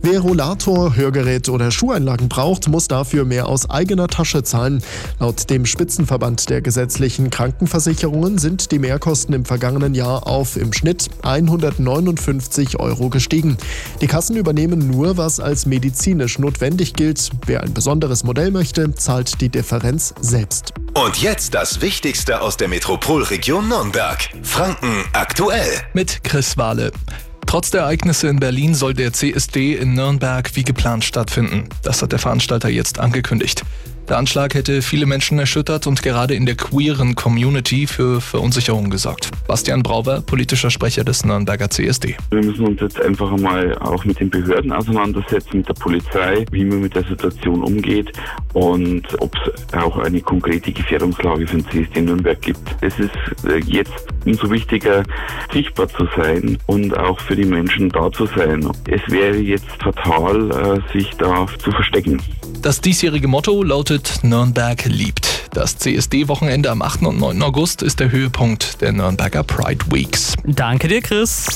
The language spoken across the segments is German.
Wer Rollator, Hörgerät oder Schuheinlagen braucht, muss dafür mehr aus eigener Tasche zahlen. Laut dem Spitzenverband der gesetzlichen Krankenversicherungen sind die Mehrkosten im vergangenen Jahr auf im Schnitt 159 € gestiegen. Die Kassen übernehmen nur, was als medizinisch notwendig gilt. Wer ein besonderes Modell möchte, zahlt die Differenz selbst. Und jetzt das Wichtigste aus der Metropolregion Nürnberg. Franken aktuell. Mit Chris Wahle. Trotz der Ereignisse in Berlin soll der CSD in Nürnberg wie geplant stattfinden. Das hat der Veranstalter jetzt angekündigt. Der Anschlag hätte viele Menschen erschüttert und gerade in der queeren Community für Verunsicherung gesorgt. Bastian Brauwer, politischer Sprecher des Nürnberger CSD. Wir müssen uns jetzt einfach einmal auch mit den Behörden auseinandersetzen, mit der Polizei, wie man mit der Situation umgeht und ob es auch eine konkrete Gefährdungslage für den CSD in Nürnberg gibt. Es ist jetzt umso wichtiger, sichtbar zu sein und auch für die Menschen da zu sein. Es wäre jetzt fatal, sich da zu verstecken. Das diesjährige Motto lautet Nürnberg liebt. Das CSD-Wochenende am 8. und 9. August ist der Höhepunkt der Nürnberger Pride Weeks. Danke dir, Chris.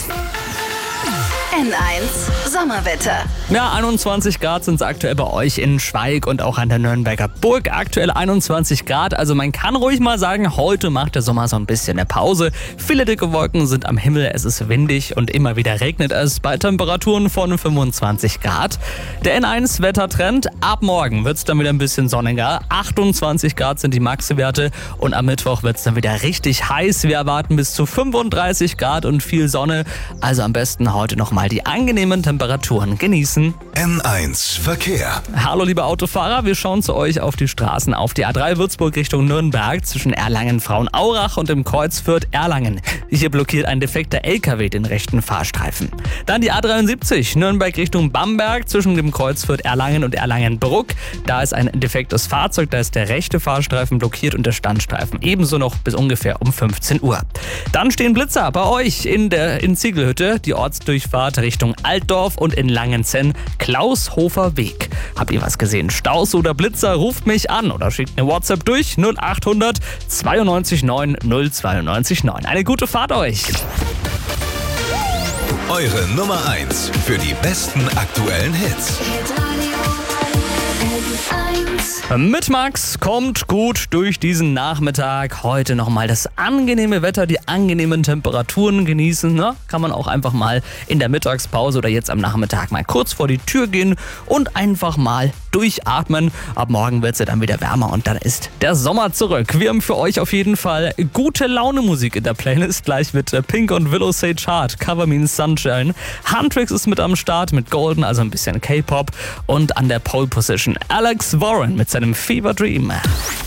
N1 Sommerwetter. Ja, 21 Grad sind es aktuell bei euch in Schweig und auch an der Nürnberger Burg. Aktuell 21 Grad, also man kann ruhig mal sagen, heute macht der Sommer so ein bisschen eine Pause. Viele dicke Wolken sind am Himmel, es ist windig und immer wieder regnet es bei Temperaturen von 25 Grad. Der N1-Wettertrend, ab morgen wird es dann wieder ein bisschen sonniger. 28 Grad sind die Maxi-Werte und am Mittwoch wird es dann wieder richtig heiß. Wir erwarten bis zu 35 Grad und viel Sonne, also am besten heute nochmal die angenehmen Temperaturen genießen. N1 Verkehr. Hallo liebe Autofahrer, wir schauen zu euch auf die Straßen auf die A3 Würzburg Richtung Nürnberg zwischen Erlangen-Frauenaurach und dem Kreuz Fürth-Erlangen. Hier blockiert ein defekter LKW den rechten Fahrstreifen. Dann die A73 Nürnberg Richtung Bamberg zwischen dem Kreuz Fürth-Erlangen und Erlangen-Bruck. Da ist ein defektes Fahrzeug, da ist der rechte Fahrstreifen blockiert und der Standstreifen ebenso noch bis ungefähr um 15 Uhr. Dann stehen Blitzer bei euch in Ziegelhütte, die Ortsdurchfahrt Richtung Altdorf und in Langenzenn Klaushofer Weg. Habt ihr was gesehen? Staus oder Blitzer? Ruft mich an oder schickt eine WhatsApp durch 0800 92 9 092 9. Eine gute Fahrt euch! Eure Nummer 1 für die besten aktuellen Hits. Mit Max kommt gut durch diesen Nachmittag. Heute nochmal das angenehme Wetter, die angenehmen Temperaturen genießen. Ne? Kann man auch einfach mal in der Mittagspause oder jetzt am Nachmittag mal kurz vor die Tür gehen und einfach mal durchatmen. Ab morgen wird es ja dann wieder wärmer und dann ist der Sommer zurück. Wir haben für euch auf jeden Fall gute Laune-Musik in der Playlist. Gleich mit Pink und Willow Sage Heart, Cover Means Sunshine. Huntrix ist mit am Start mit Golden, also ein bisschen K-Pop. Und an der Pole Position Alex Warren mit seinem Fever Dream.